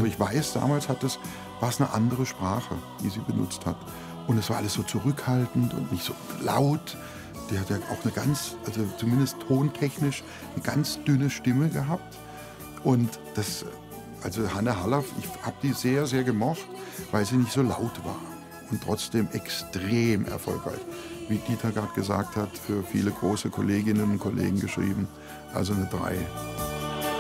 Aber ich weiß, damals war es eine andere Sprache, die sie benutzt hat. Und es war alles so zurückhaltend und nicht so laut. Die hat ja auch eine ganz, also zumindest tontechnisch, eine ganz dünne Stimme gehabt. Und also Hanne Haller, ich habe die sehr, sehr gemocht, weil sie nicht so laut war und trotzdem extrem erfolgreich. Wie Dieter gerade gesagt hat, für viele große Kolleginnen und Kollegen geschrieben, also eine 3.